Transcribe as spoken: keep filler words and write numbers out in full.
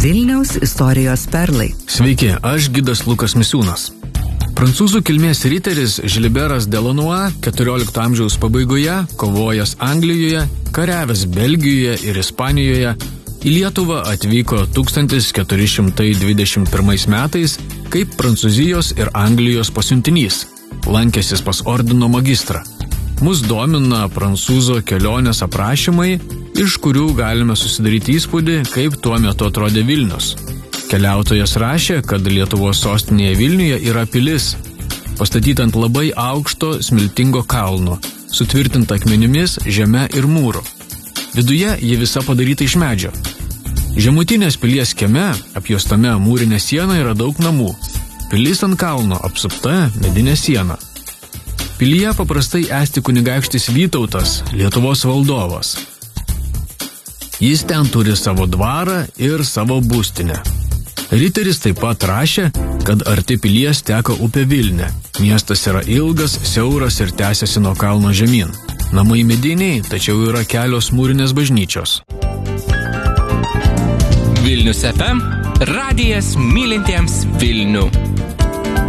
Vilniaus istorijos perlai. Sveiki, aš gidas Lukas Misiūnas. Prancūzų kilmės riteris Žiliberas Delanois keturiolikto amžiaus pabaigoje, kovojęs Anglijoje, kariavęs Belgijoje ir Ispanijoje, į Lietuvą atvyko tūkstantis keturi šimtai dvidešimt pirmais metais kaip Prancūzijos ir Anglijos pasiuntinys, lankęsis pas ordino magistrą. Mus domina prancūzo kelionės aprašymai, iš kurių galime susidaryti įspūdį, kaip tuo metu atrodė Vilnius. Keliautojas rašė, kad Lietuvos sostinėje Vilniuje yra pilis, pastatyta ant labai aukšto smiltingo kalno, sutvirtinta akmenimis, žeme ir mūru. Viduje ji visa padaryta iš medžio. Žemutinės pilies kieme, apjuostame mūrinė siena, yra daug namų. Pilis ant kalno apsupta medinė siena. Pilyje paprastai esti kunigaikštis Vytautas, Lietuvos valdovas. Jis ten turi savo dvarą ir savo būstinę. Riteris taip pat rašė, kad arti pilies teka upė Vilnė. Miestas yra ilgas, siauras ir tęsiasi nuo kalno žemyn. Namai mediniai, tačiau yra kelios mūrinės bažnyčios. Vilnius F M – radijas mylintiems Vilnių.